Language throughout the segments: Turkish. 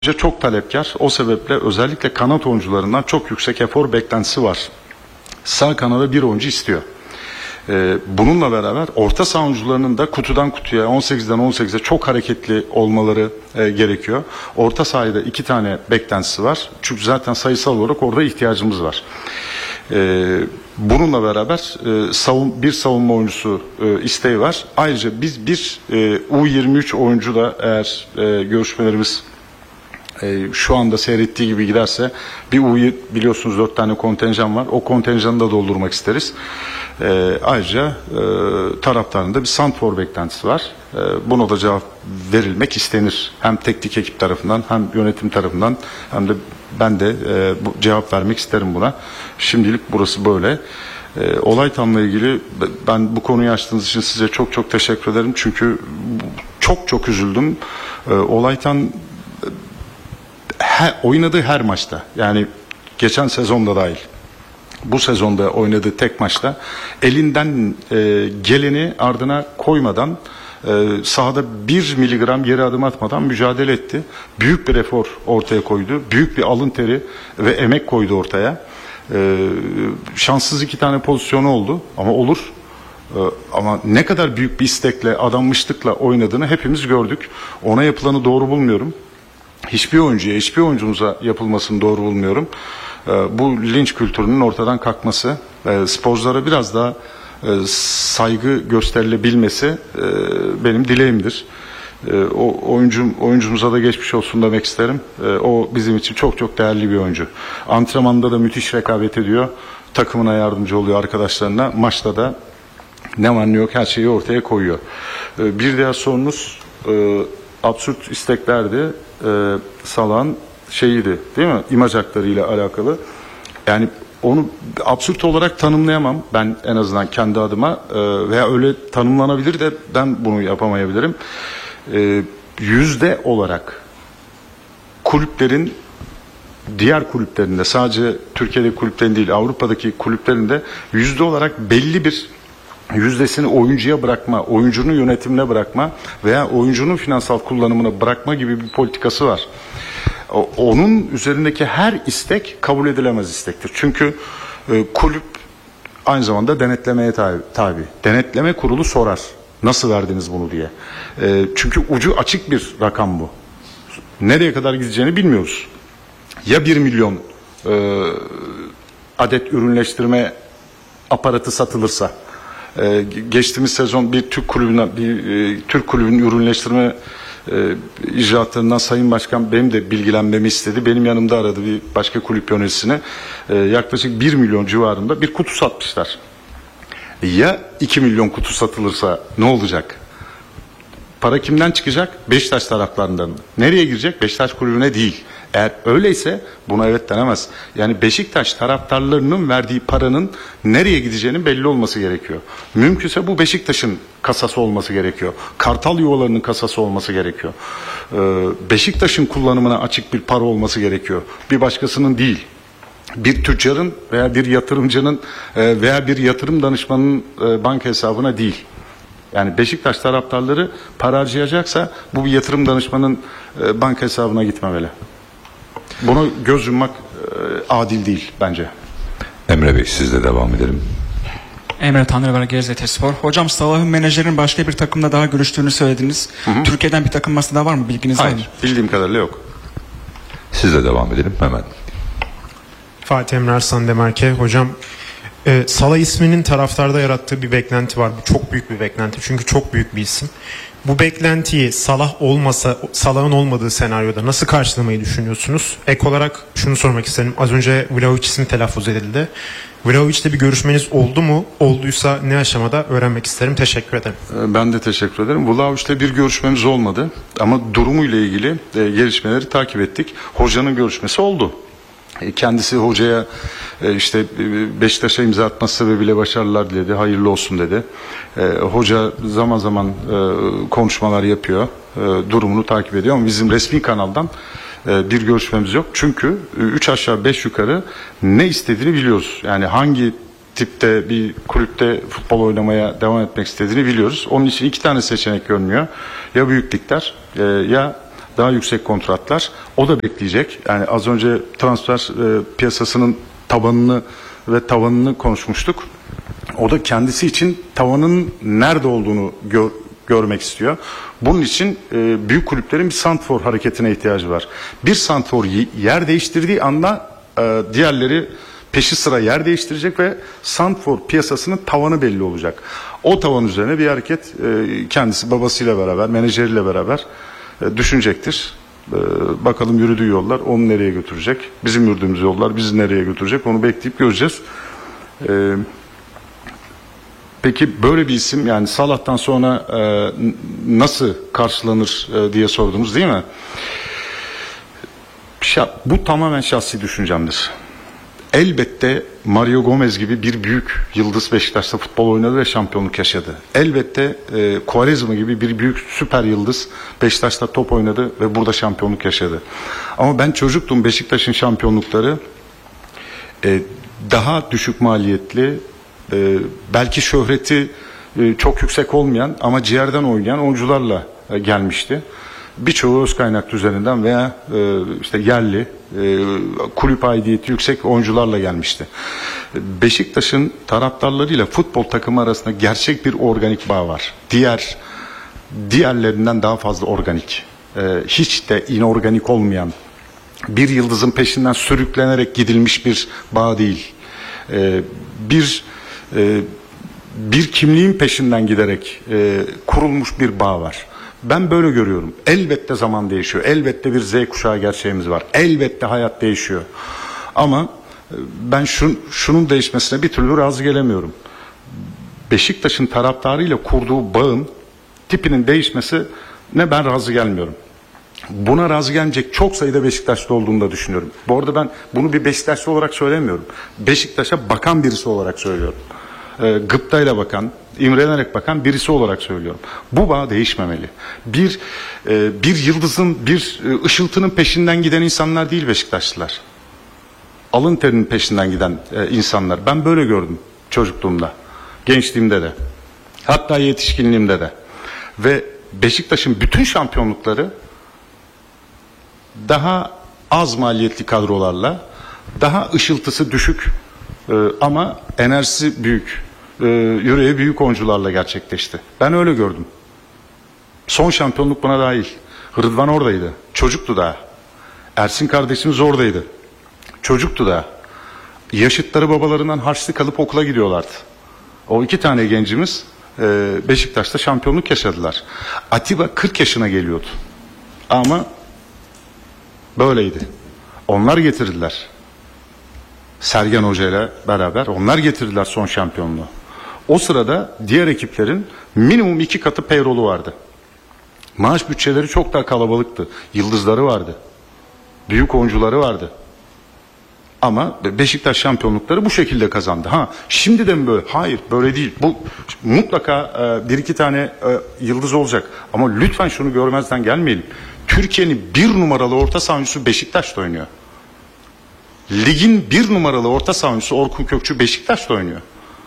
çok talepkar. O sebeple özellikle kanat oyuncularından çok yüksek efor beklentisi var. Sağ kanada bir oyuncu istiyor. Bununla beraber orta saha oyuncularının da kutudan kutuya, 18'den 18'e çok hareketli olmaları gerekiyor. Orta sahada 2 tane beklentisi var. Çünkü zaten sayısal olarak orada ihtiyacımız var. Bununla beraber bir savunma oyuncusu isteği var. Ayrıca biz bir U23 oyuncu da eğer görüşmelerimiz şu anda seyrettiği gibi giderse bir U'yu biliyorsunuz 4 tane kontenjan var. O kontenjanı da doldurmak isteriz. Ayrıca taraftarın da bir santrfor beklentisi var. Buna da cevap verilmek istenir. Hem teknik ekip tarafından hem yönetim tarafından hem de ben de bu cevap vermek isterim buna. Şimdilik burası böyle. Olaytan'la ilgili ben bu konuyu açtığınız için size çok çok teşekkür ederim. Çünkü çok üzüldüm. Olaytan oynadığı her maçta, yani geçen sezonda dahil, bu sezonda oynadığı tek maçta elinden geleni ardına koymadan, sahada 1 miligram geri adım atmadan mücadele etti. Büyük bir efor ortaya koydu. Büyük bir alın teri ve emek koydu ortaya. Şanssız 2 tane pozisyonu oldu ama olur. Ama ne kadar büyük bir istekle, adanmışlıkla oynadığını hepimiz gördük. Ona yapılanı doğru bulmuyorum. Hiçbir oyuncumuza yapılmasını doğru bulmuyorum. Bu linç kültürünün ortadan kalkması, sporculara biraz daha saygı gösterilebilmesi benim dileğimdir. Oyuncumuza da geçmiş olsun demek isterim. O bizim için çok değerli bir oyuncu. Antrenmanda da müthiş rekabet ediyor. Takımına yardımcı oluyor, arkadaşlarına. Maçta da ne var ne yok her şeyi ortaya koyuyor. Bir diğer sorunuz absürt isteklerdi. Salah'ın şeyiydi, değil mi? İmaj haklarıyla alakalı. Yani onu absürt olarak tanımlayamam ben, en azından kendi adıma, veya öyle tanımlanabilir de ben bunu yapamayabilirim. Yüzde olarak kulüplerin, diğer kulüplerinde, sadece Türkiye'deki kulüplerin değil, Avrupa'daki kulüplerinde yüzde olarak belli bir yüzdesini oyuncuya bırakma, oyuncunun yönetimine bırakma veya oyuncunun finansal kullanımına bırakma gibi bir politikası var. Onun üzerindeki her istek kabul edilemez istektir. Çünkü kulüp aynı zamanda denetlemeye tabi. Denetleme kurulu sorar. Nasıl verdiniz bunu diye. Çünkü ucu açık bir rakam bu. Nereye kadar gideceğini bilmiyoruz. Ya 1 milyon adet ürünleştirme aparatı satılırsa, geçtiğimiz sezon bir Türk kulübünün ürünleştirme icraatlarından Sayın Başkan benim de bilgilenmemi istedi. Benim yanımda aradı bir başka kulüp yöneticisine. Yaklaşık 1 milyon civarında bir kutu satmışlar. Ya 2 milyon kutu satılırsa ne olacak? Para kimden çıkacak? Beşiktaş taraflarından. Nereye girecek? Beşiktaş kulübüne değil. Eğer öyleyse buna evet denemez. Yani Beşiktaş taraftarlarının verdiği paranın nereye gideceğinin belli olması gerekiyor. Mümkünse bu Beşiktaş'ın kasası olması gerekiyor. Kartal yuvalarının kasası olması gerekiyor. Beşiktaş'ın kullanımına açık bir para olması gerekiyor. Bir başkasının değil. Bir tüccarın veya bir yatırımcının veya bir yatırım danışmanının banka hesabına değil. Yani Beşiktaş taraftarları para harcayacaksa bu bir yatırım danışmanın banka hesabına gitmemeli. Bunu göz yummak adil değil bence. Emre Bey, sizle devam edelim. Emre Tanrıver, Gazetespor. Hocam, Salah'ın menajerin başka bir takımda daha görüştüğünü söylediniz. Hı. Türkiye'den bir takım masada var mı? Bilginiz var mı? Hayır, bildiğim kadarıyla yok. Sizle devam edelim hemen. Fatih Emre Arslan Demarke. Hocam, Salah isminin taraftarda yarattığı bir beklenti var. Bu çok büyük bir beklenti. Çünkü çok büyük bir isim. Bu beklentiyi Salah'ın olmadığı senaryoda nasıl karşılamayı düşünüyorsunuz? Ek olarak şunu sormak isterim. Az önce Vlahovic ismi telaffuz edildi. Vlahovic'le bir görüşmeniz oldu mu? Olduysa ne aşamada öğrenmek isterim. Teşekkür ederim. Ben de teşekkür ederim. Vlahovic'le bir görüşmemiz olmadı. Ama durumuyla ilgili gelişmeleri takip ettik. Hocanın görüşmesi oldu. Kendisi hocaya işte Beşiktaş'a imza atması sebebiyle başarılar diledi, hayırlı olsun dedi. Hoca zaman zaman konuşmalar yapıyor, durumunu takip ediyor ama bizim resmi kanaldan bir görüşmemiz yok. Çünkü 3 aşağı 5 yukarı ne istediğini biliyoruz. Yani hangi tipte bir kulüpte futbol oynamaya devam etmek istediğini biliyoruz. Onun için 2 tane seçenek görünüyor. Ya büyük ligler ya daha yüksek kontratlar. O da bekleyecek. Yani az önce transfer piyasasının tabanını ve tavanını konuşmuştuk. O da kendisi için tavanın nerede olduğunu görmek istiyor. Bunun için büyük kulüplerin bir santrfor hareketine ihtiyacı var. Bir santrfor yer değiştirdiği anda diğerleri peşi sıra yer değiştirecek ve santrfor piyasasının tavanı belli olacak. O tavan üzerine bir hareket kendisi babasıyla beraber, menajeriyle beraber düşünecektir. Bakalım yürüdüğü yollar onu nereye götürecek? Bizim yürüdüğümüz yollar bizi nereye götürecek? Onu bekleyip göreceğiz. Peki böyle bir isim, yani Salah'tan sonra nasıl karşılanır diye sordunuz değil mi? Bu tamamen şahsi düşüncemdir. Elbette Mario Gomez gibi bir büyük yıldız Beşiktaş'ta futbol oynadı ve şampiyonluk yaşadı. Elbette Quaresma gibi bir büyük süper yıldız Beşiktaş'ta top oynadı ve burada şampiyonluk yaşadı. Ama ben çocuktum, Beşiktaş'ın şampiyonlukları daha düşük maliyetli, belki şöhreti çok yüksek olmayan ama ciğerden oynayan oyuncularla gelmişti. Birçoğu öz kaynak üzerinden veya işte yerli, kulüp aidiyeti yüksek oyuncularla gelmişti. Beşiktaş'ın taraftarlarıyla futbol takımı arasında gerçek bir organik bağ var. Diğerlerinden daha fazla organik. Hiç de inorganik olmayan, bir yıldızın peşinden sürüklenerek gidilmiş bir bağ değil. Bir kimliğin peşinden giderek kurulmuş bir bağ var. Ben böyle görüyorum. Elbette zaman değişiyor. Elbette bir Z kuşağı gerçeğimiz var. Elbette hayat değişiyor. Ama ben şunun değişmesine bir türlü razı gelemiyorum. Beşiktaş'ın taraftarıyla kurduğu bağın tipinin değişmesine ben razı gelmiyorum. Buna razı gelmeyecek çok sayıda Beşiktaşlı olduğunu da düşünüyorum. Bu arada ben bunu bir Beşiktaşlı olarak söylemiyorum. Beşiktaş'a bakan birisi olarak söylüyorum. Gıptayla bakan, imrenerek bakan birisi olarak söylüyorum. Bu bağ değişmemeli. Bir yıldızın, bir ışıltının peşinden giden insanlar değil Beşiktaşlılar. Alın terinin peşinden giden insanlar. Ben böyle gördüm çocukluğumda, gençliğimde de, hatta yetişkinliğimde de. Ve Beşiktaş'ın bütün şampiyonlukları daha az maliyetli kadrolarla, daha ışıltısı düşük ama enerjisi büyük, yüreği büyük oyuncularla gerçekleşti. Ben öyle gördüm. Son şampiyonluk buna dahil. Rıdvan oradaydı. Çocuktu daha. Ersin kardeşimiz oradaydı. Çocuktu daha. Yaşıtları babalarından harçlık alıp okula gidiyorlardı. O iki tane gencimiz Beşiktaş'ta şampiyonluk yaşadılar. Atiba 40 yaşına geliyordu. Ama böyleydi. Onlar getirdiler. Sergen Hoca ile beraber onlar getirdiler son şampiyonluğu. O sırada diğer ekiplerin minimum 2 katı payrolü vardı. Maaş bütçeleri çok daha kalabalıktı. Yıldızları vardı. Büyük oyuncuları vardı. Ama Beşiktaş şampiyonlukları bu şekilde kazandı. Şimdi de mi böyle? Hayır, böyle değil. Bu mutlaka bir iki tane yıldız olacak. Ama lütfen şunu görmezden gelmeyelim. Türkiye'nin 1 numaralı orta savunucusu Beşiktaş'ta oynuyor. Ligin 1 numaralı orta savunucusu Orkun Kökçü Beşiktaş'ta oynuyor.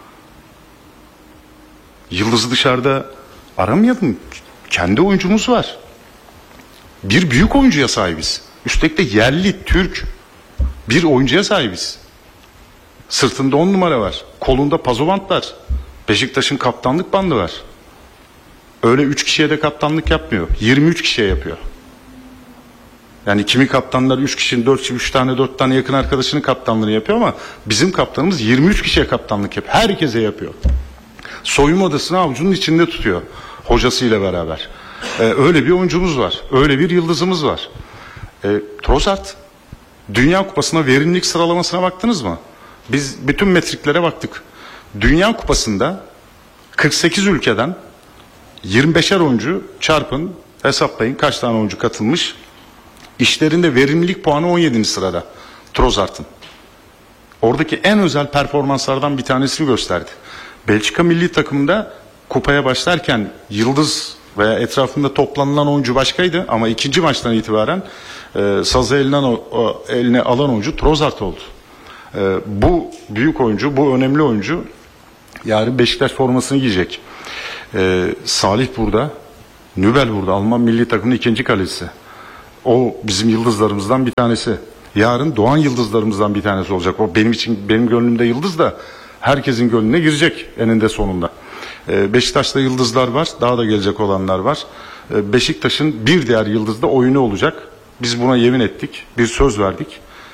Yıldızı dışarıda aramayalım. Kendi oyuncumuz var. Bir büyük oyuncuya sahibiz. Üstelik de yerli, Türk bir oyuncuya sahibiz. Sırtında 10 numara var. Kolunda pazobant var. Beşiktaş'ın kaptanlık bandı var. Öyle 3 kişiye de kaptanlık yapmıyor. 23 kişiye yapıyor. Yani kimi kaptanlar 3 kişinin 4 tane 4 tane yakın arkadaşının kaptanlığını yapıyor ama bizim kaptanımız 23 kişiye kaptanlık yapıyor. Herkese yapıyor. Soyunma odasını avucunun içinde tutuyor hocasıyla beraber. Öyle bir oyuncumuz var. Öyle bir yıldızımız var. Trossard Dünya Kupası'na verimlilik sıralamasına baktınız mı? Biz bütün metriklere baktık. Dünya Kupası'nda 48 ülkeden 25'er oyuncu çarpın, hesaplayın kaç tane oyuncu katılmış. İşlerinde verimlilik puanı 17. sırada Trossard'ın. Oradaki en özel performanslardan bir tanesini gösterdi. Belçika milli takımında kupaya başlarken yıldız veya etrafında toplanılan oyuncu başkaydı ama ikinci maçtan itibaren sazı eline alan oyuncu Trossard oldu. Bu büyük oyuncu, bu önemli oyuncu yarın Beşiktaş formasını giyecek. Salih burada, Nübel burada, Alman milli takımının ikinci kalecisi. O bizim yıldızlarımızdan bir tanesi. Yarın doğan yıldızlarımızdan bir tanesi olacak. O benim için, benim gönlümde yıldız da herkesin gönlüne girecek eninde sonunda. Beşiktaş'ta yıldızlar var, daha da gelecek olanlar var. Beşiktaş'ın bir diğer yıldız da oyunu olacak. Biz buna yemin ettik, bir söz verdik.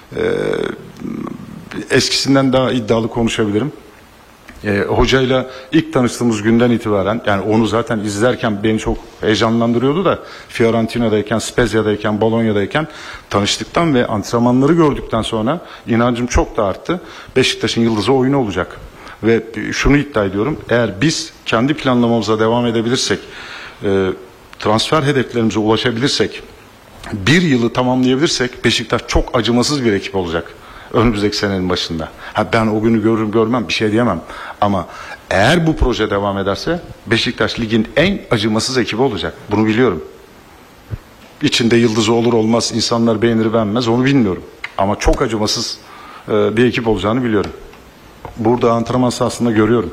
Eskisinden daha iddialı konuşabilirim. Hocayla ilk tanıştığımız günden itibaren, yani onu zaten izlerken beni çok heyecanlandırıyordu da, Fiorentina'dayken, Spezia'dayken, Bologna'dayken tanıştıktan ve antrenmanları gördükten sonra inancım çok da arttı. Beşiktaş'ın yıldızı oyunu olacak. Ve şunu iddia ediyorum, eğer biz kendi planlamamıza devam edebilirsek, transfer hedeflerimize ulaşabilirsek, bir yılı tamamlayabilirsek Beşiktaş çok acımasız bir ekip olacak önümüzdeki senenin başında. Ben o günü görürüm görmem bir şey diyemem. Ama eğer bu proje devam ederse Beşiktaş ligin en acımasız ekibi olacak. Bunu biliyorum. İçinde yıldızı olur olmaz, insanlar beğenir beğenmez onu bilmiyorum. Ama çok acımasız bir ekip olacağını biliyorum. Burada antrenman sahasında görüyorum.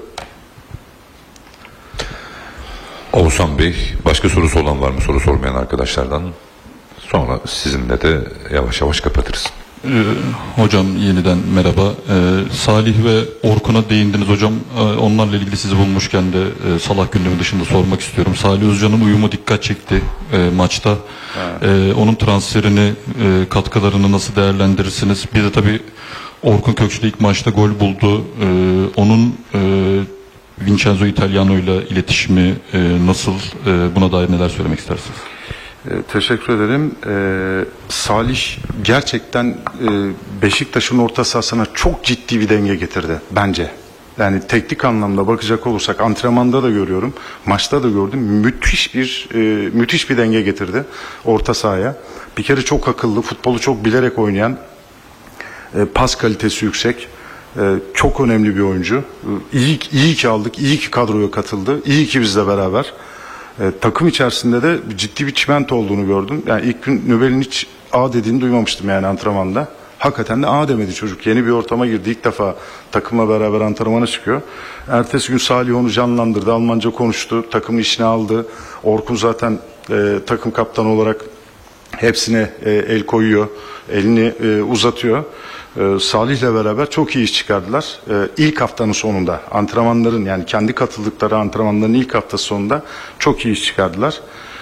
Oğuzhan Bey, başka sorusu olan var mı soru sormayan arkadaşlardan? Sonra sizinle de yavaş yavaş kapatırız. Hocam yeniden merhaba. Salih ve Orkun'a değindiniz hocam. Onlarla ilgili sizi bulmuşken de Salah gündemi dışında sormak istiyorum. Salih Özcan'ın uyumu dikkat çekti maçta. Onun transferini, katkılarını nasıl değerlendirirsiniz? Bir de tabii Orkun Kökçü ilk maçta gol buldu. Onun Vincenzo Italiano ile iletişimi nasıl? Buna dair neler söylemek istersiniz? Teşekkür ederim. Salih gerçekten Beşiktaş'ın orta sahasına çok ciddi bir denge getirdi bence. Yani teknik anlamda bakacak olursak antrenmanda da görüyorum, maçta da gördüm. Müthiş bir denge getirdi orta sahaya. Bir kere çok akıllı, futbolu çok bilerek oynayan, pas kalitesi yüksek, çok önemli bir oyuncu. İyi ki aldık, iyi ki kadroya katıldı, iyi ki bizle beraber. Takım içerisinde de ciddi bir çimento olduğunu gördüm. Yani ilk gün Nübel'in hiç A dediğini duymamıştım yani antrenmanda. Hakikaten de A demedi çocuk. Yeni bir ortama girdi. İlk defa takımla beraber antrenmana çıkıyor. Ertesi gün Salih onu canlandırdı. Almanca konuştu. Takımın işine aldı. Orkun zaten takım kaptanı olarak hepsine el koyuyor. Elini uzatıyor. Salih'le beraber çok iyi iş çıkardılar. İlk haftanın sonunda antrenmanların, yani kendi katıldıkları antrenmanların ilk haftası sonunda çok iyi iş çıkardılar.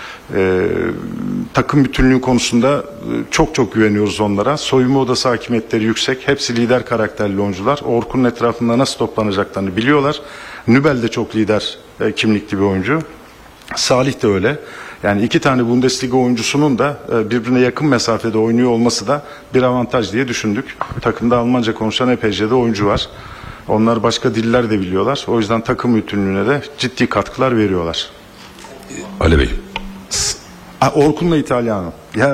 Takım bütünlüğü konusunda çok güveniyoruz onlara. Soyunma odası hakimiyetleri yüksek. Hepsi lider karakterli oyuncular. Orkun'un etrafında nasıl toplanacaklarını biliyorlar. Nübel de çok lider kimlikli bir oyuncu. Salih de öyle. Yani iki tane Bundesliga oyuncusunun da birbirine yakın mesafede oynuyor olması da bir avantaj diye düşündük. Takımda Almanca konuşan epeyce de oyuncu var. Onlar başka diller de biliyorlar. O yüzden takım bütünlüğüne de ciddi katkılar veriyorlar. Ali Bey. Orkun'la İtalyanı.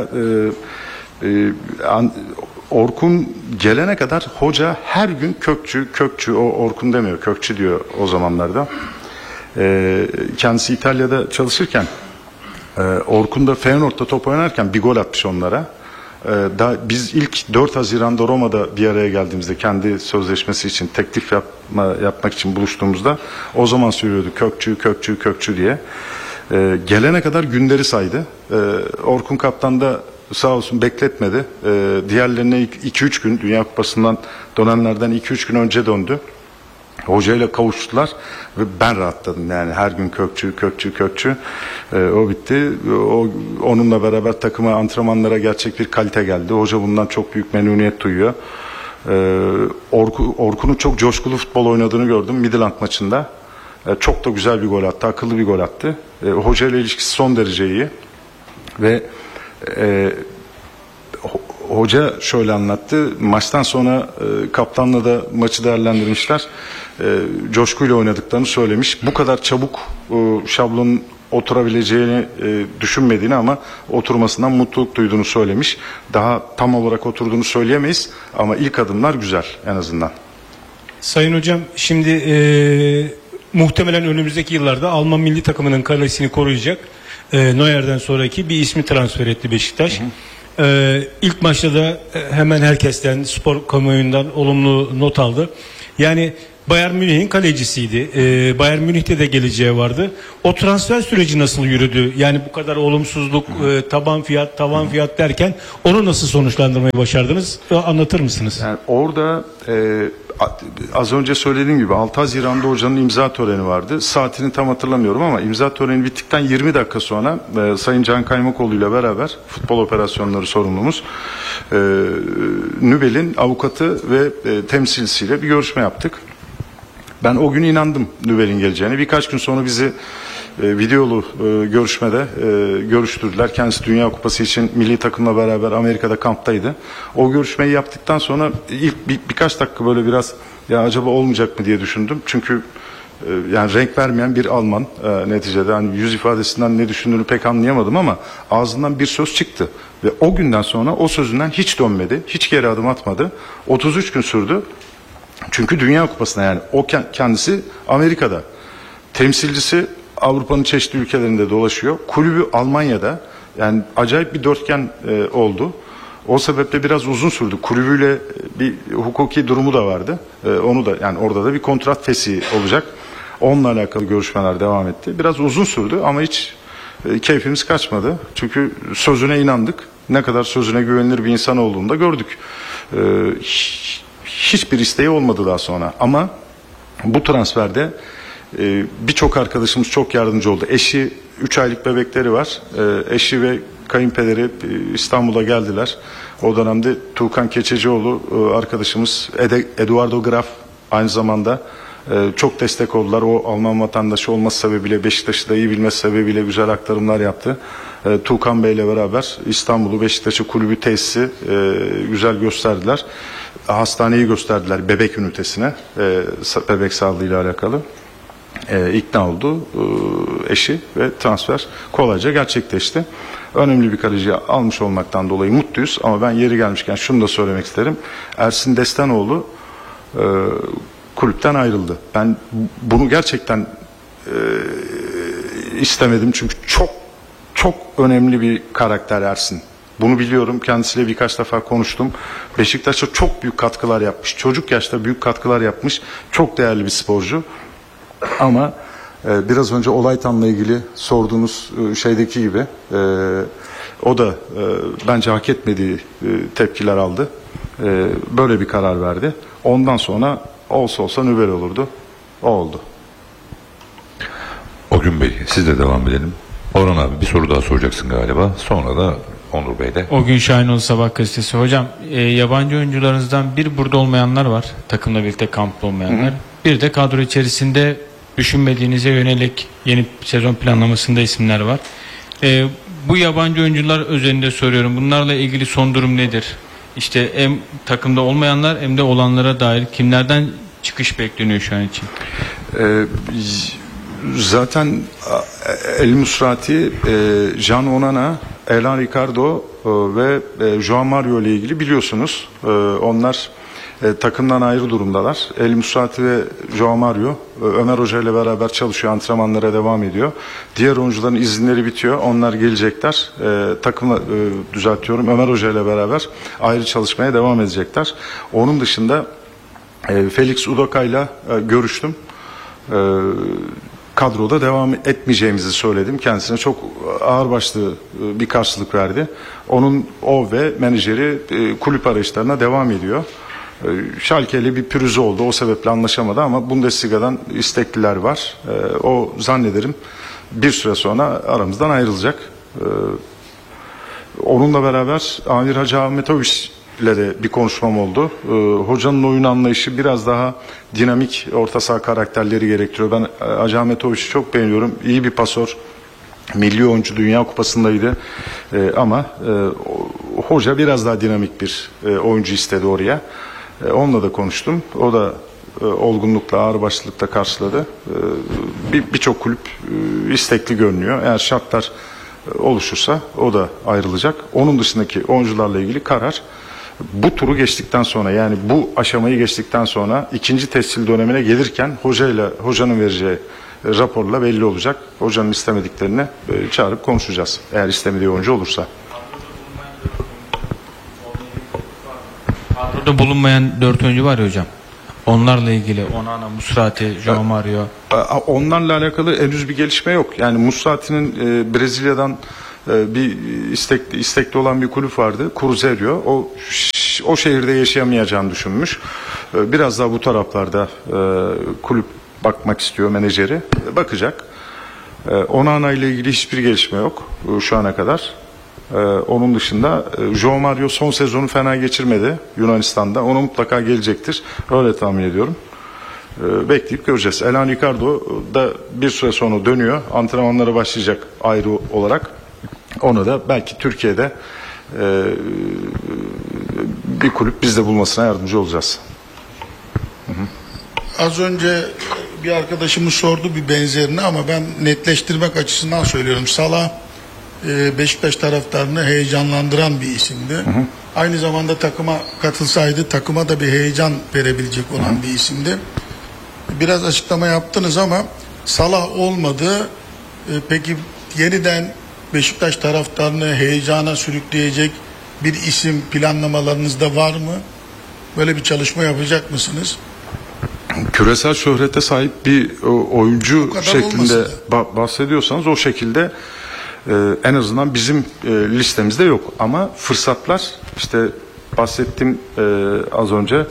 Orkun gelene kadar hoca her gün Kökçü, o Orkun demiyor, Kökçü diyor o zamanlarda. Kendisi İtalya'da çalışırken Orkun da Feyenoord'da top oynarken bir gol atmış onlara. Biz ilk 4 Haziran'da Roma'da bir araya geldiğimizde kendi sözleşmesi için teklif yapmak için buluştuğumuzda o zaman söylüyordu Kökçü diye. Gelene kadar günleri saydı. Orkun kaptan da sağ olsun bekletmedi. Diğerlerine 2-3 gün Dünya Kupası'ndan dönenlerden 2-3 gün önce döndü. Hocayla kavuştular ve ben rahatladım yani her gün Kökçü. O bitti. Onunla beraber takıma, antrenmanlara gerçek bir kalite geldi. Hoca bundan çok büyük memnuniyet duyuyor. Orkun'un çok coşkulu futbol oynadığını gördüm Midland maçında. Çok da güzel bir gol attı, akıllı bir gol attı. Hocayla ilişkisi son derece iyi ve hoca şöyle anlattı. Maçtan sonra kaptanla da maçı değerlendirmişler. Coşkuyla oynadıklarını söylemiş. Bu kadar çabuk şablonun oturabileceğini düşünmediğini ama oturmasından mutluluk duyduğunu söylemiş. Daha tam olarak oturduğunu söyleyemeyiz ama ilk adımlar güzel en azından. Sayın Hocam, şimdi muhtemelen önümüzdeki yıllarda Alman milli takımının kalesini koruyacak Neuer'den sonraki bir ismi transfer etti Beşiktaş. İlk maçta da hemen herkesten, spor kamuoyundan olumlu not aldı. Yani Bayern Münih'in kalecisiydi. Bayern Münih'te de geleceği vardı. O transfer süreci nasıl yürüdü? Yani bu kadar olumsuzluk, taban fiyat derken onu nasıl sonuçlandırmayı başardınız? Anlatır mısınız? Yani orada az önce söylediğim gibi 6 Haziran'da hocanın imza töreni vardı. Saatini tam hatırlamıyorum ama imza töreni bittikten 20 dakika sonra Sayın Can Kaymakoğlu ile beraber futbol operasyonları sorumlumuz Nübel'in avukatı ve temsilcisiyle bir görüşme yaptık. Ben o gün inandım Nübel'in geleceğine. Birkaç gün sonra bizi videolu görüşmede görüştürdüler. Kendisi Dünya Kupası için milli takımla beraber Amerika'da kamptaydı. O görüşmeyi yaptıktan sonra ilk birkaç dakika böyle biraz ya acaba olmayacak mı diye düşündüm. Çünkü yani renk vermeyen bir Alman neticede hani yüz ifadesinden ne düşündüğünü pek anlayamadım ama ağzından bir söz çıktı. Ve o günden sonra o sözünden hiç dönmedi. Hiç geri adım atmadı. 33 gün sürdü. Çünkü Dünya Kupası'na yani o kendisi Amerika'da. Temsilcisi Avrupa'nın çeşitli ülkelerinde dolaşıyor. Kulübü Almanya'da. Yani acayip bir dörtgen oldu. O sebeple biraz uzun sürdü. Kulübüyle bir hukuki durumu da vardı. Onu da yani orada da bir kontrat fesih olacak. Onunla alakalı görüşmeler devam etti. Biraz uzun sürdü ama hiç keyfimiz kaçmadı. Çünkü sözüne inandık. Ne kadar sözüne güvenilir bir insan olduğunu da gördük. Hiçbir isteği olmadı daha sonra. Ama bu transferde birçok arkadaşımız çok yardımcı oldu. Eşi 3 aylık bebekleri var. Eşi ve kayınpederi İstanbul'a geldiler. O dönemde Tuğkan Keçecioğlu arkadaşımız Eduardo Graf aynı zamanda çok destek oldular. O Alman vatandaşı olması sebebiyle Beşiktaş'ı da iyi bilmesi sebebiyle güzel aktarımlar yaptı. Tuğkan Bey ile beraber İstanbul'u Beşiktaş'ı kulübü tesisi güzel gösterdiler. Hastaneyi gösterdiler bebek ünitesine bebek sağlığıyla alakalı. İkna oldu eşi ve transfer kolayca gerçekleşti. Önemli bir kaleci almış olmaktan dolayı mutluyuz ama ben yeri gelmişken şunu da söylemek isterim. Ersin Destanoğlu kulüpten ayrıldı. Ben bunu gerçekten istemedim çünkü çok önemli bir karakter Ersin. Bunu biliyorum. Kendisiyle birkaç defa konuştum. Beşiktaş'a çok büyük katkılar yapmış. Çocuk yaşta büyük katkılar yapmış. Çok değerli bir sporcu. Ama biraz önce Olaytan'la ilgili sorduğunuz şeydeki gibi o da bence hak etmediği tepkiler aldı. Böyle bir karar verdi. Ondan sonra olsa Nübel olurdu. O oldu. Ogün Bey sizle devam edelim. Orhan abi bir soru daha soracaksın galiba. Sonra da Onur Bey de. O gün Şahinoğlu Sabah gazetesi. Hocam yabancı oyuncularınızdan bir burada olmayanlar var. Takımla birlikte kampta olmayanlar. Bir de kadro içerisinde düşünmediğinize yönelik yeni sezon planlamasında isimler var. Bu yabancı oyuncular özelinde soruyorum. Bunlarla ilgili son durum nedir? İşte hem takımda olmayanlar hem de olanlara dair kimlerden çıkış bekleniyor şu an için? Zaten El Musrati, Can Onana, Elan Ricardo ve João Mario ile ilgili biliyorsunuz. Onlar takımdan ayrı durumdalar. El Musrati ve João Mario Ömer Hoca ile beraber çalışıyor, antrenmanlara devam ediyor. Diğer oyuncuların izinleri bitiyor. Onlar gelecekler. Takımla düzeltiyorum. Ömer Hoca ile beraber ayrı çalışmaya devam edecekler. Onun dışında Felix Udoka ile görüştüm. Kadroda devam etmeyeceğimizi söyledim. Kendisine çok ağırbaşlı bir karşılık verdi. O ve menajeri kulüp arayışlarına devam ediyor. Schalke ile bir pürüzü oldu. O sebeple anlaşamadı ama Bundesliga'dan istekliler var. O zannederim bir süre sonra aramızdan ayrılacak. Onunla beraber Amir Hacı Ahmetoviç ile de bir konuşmam oldu. Hocanın oyun anlayışı biraz daha dinamik orta saha karakterleri gerektiriyor. Ben Hacı Ahmetoviç'i çok beğeniyorum. İyi bir pasör. Milli oyuncu Dünya Kupası'ndaydı. Ama hoca biraz daha dinamik bir oyuncu istedi oraya. Onunla da konuştum. O da olgunlukla, ağırbaşlılıkla karşıladı. Birçok kulüp istekli görünüyor. Eğer şartlar oluşursa o da ayrılacak. Onun dışındaki oyuncularla ilgili karar bu turu geçtikten sonra, yani bu aşamayı geçtikten sonra ikinci tescil dönemine gelirken hocanın vereceği raporla belli olacak. Hocanın istemediklerini çağırıp konuşacağız. Eğer istemediği oyuncu olursa. Kadroda bulunmayan 4 oyuncu var ya hocam. Onlarla ilgili Onana, Musrati, João Mario. Onlarla alakalı henüz bir gelişme yok. Yani Musrati'nin Brezilya'dan bir istekli olan bir kulüp vardı. Cruzeiro. O şehirde yaşayamayacağını düşünmüş. Biraz daha bu taraflarda kulüp bakmak istiyor, menajeri. Bakacak. Onana ile ilgili hiçbir gelişme yok şu ana kadar. Onun dışında João Mario son sezonu fena geçirmedi Yunanistan'da. Ona mutlaka gelecektir. Öyle tahmin ediyorum. Bekleyip göreceğiz. Elan Ricardo da bir süre sonra dönüyor. Antrenmanlara başlayacak ayrı olarak. Onu da belki Türkiye'de bir kulüp bizde bulmasına yardımcı olacağız. Az önce bir arkadaşımız sordu bir benzerini ama ben netleştirmek açısından söylüyorum. Salah Beşiktaş taraftarını heyecanlandıran bir isimdi. Aynı zamanda takıma katılsaydı takıma da bir heyecan verebilecek olan bir isimdi. Biraz açıklama yaptınız ama Salah olmadı. Peki yeniden Beşiktaş taraftarını heyecana sürükleyecek bir isim planlamalarınızda var mı? Böyle bir çalışma yapacak mısınız? Küresel şöhrete sahip bir oyuncu kadar şeklinde olmasa bahsediyorsanız o şekilde en azından bizim listemizde yok. Ama fırsatlar işte bahsettiğim az önce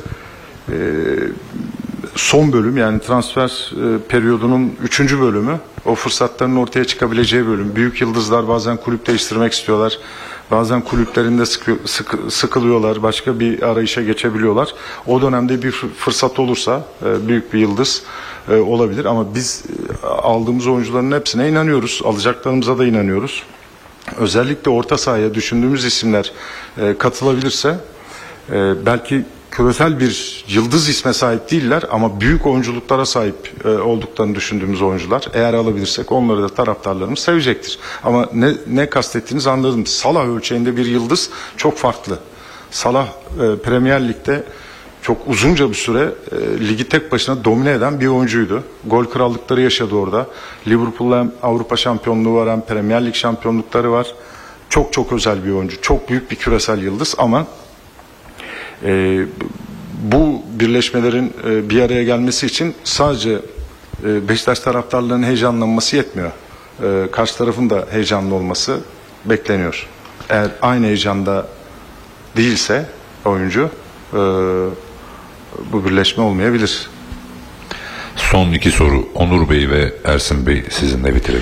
son bölüm yani transfer periyodunun 3. bölümü o fırsatların ortaya çıkabileceği bölüm. Büyük yıldızlar bazen kulüp değiştirmek istiyorlar. Bazen kulüplerinde sıkılıyorlar. Başka bir arayışa geçebiliyorlar. O dönemde bir fırsat olursa büyük bir yıldız olabilir. Ama biz aldığımız oyuncuların hepsine inanıyoruz. Alacaklarımıza da inanıyoruz. Özellikle orta sahaya düşündüğümüz isimler katılabilirse belki küresel bir yıldız isme sahip değiller ama büyük oyunculuklara sahip olduklarını düşündüğümüz oyuncular. Eğer alabilirsek onları da taraftarlarımız sevecektir. Ama ne kastettiğinizi anladım. Salah ölçeğinde bir yıldız çok farklı. Salah Premier Lig'de çok uzunca bir süre ligi tek başına domine eden bir oyuncuydu. Gol krallıkları yaşadı orada. Liverpool'la hem Avrupa şampiyonluğu var hem Premier Lig şampiyonlukları var. Çok çok özel bir oyuncu. Çok büyük bir küresel yıldız ama bu birleşmelerin bir araya gelmesi için sadece Beşiktaş taraftarlarının heyecanlanması yetmiyor. Karşı tarafın da heyecanlı olması bekleniyor. Eğer aynı heyecanda değilse oyuncu bu birleşme olmayabilir. Son iki soru Onur Bey ve Ersin Bey sizinle bitirelim.